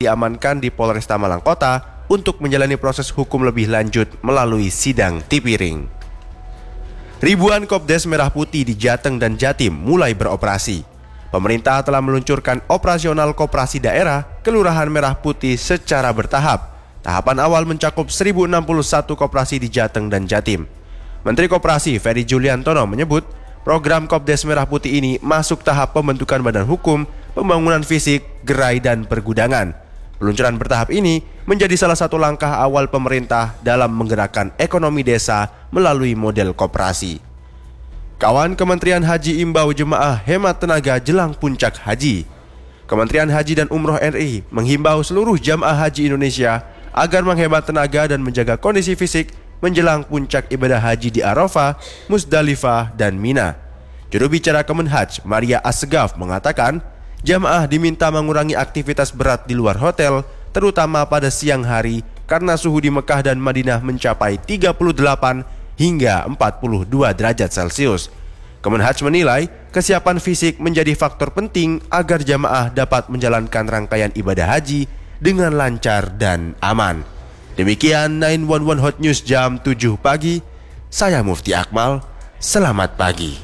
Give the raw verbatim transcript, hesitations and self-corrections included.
diamankan di Polresta Malang Kota untuk menjalani proses hukum lebih lanjut melalui sidang tipiring. Ribuan Kopdes Merah Putih di Jateng dan Jatim mulai beroperasi. Pemerintah telah meluncurkan operasional koperasi daerah Kelurahan Merah Putih secara bertahap. Tahapan awal mencakup seribu enam puluh satu koperasi di Jateng dan Jatim. Menteri Koperasi Ferry Juliantono menyebut program Kopdes Merah Putih ini masuk tahap pembentukan badan hukum, pembangunan fisik, gerai, dan pergudangan. Peluncuran bertahap ini menjadi salah satu langkah awal pemerintah dalam menggerakkan ekonomi desa melalui model koperasi. Kawan Kementerian Haji imbau jemaah hemat tenaga jelang puncak haji. Kementerian Haji dan Umroh R I menghimbau seluruh jamaah haji Indonesia agar menghemat tenaga dan menjaga kondisi fisik menjelang puncak ibadah haji di Arafah, Musdalifah, dan Mina. Juru bicara Kemenhaj, Maria Assegaf, mengatakan jamaah diminta mengurangi aktivitas berat di luar hotel, terutama pada siang hari karena suhu di Mekah dan Madinah mencapai tiga puluh delapan hingga empat puluh dua derajat Celcius. Kemenhaj menilai kesiapan fisik menjadi faktor penting agar jamaah dapat menjalankan rangkaian ibadah haji dengan lancar dan aman. Demikian sembilan satu satu Hot News jam tujuh pagi. Saya Mufti Akmal. Selamat pagi.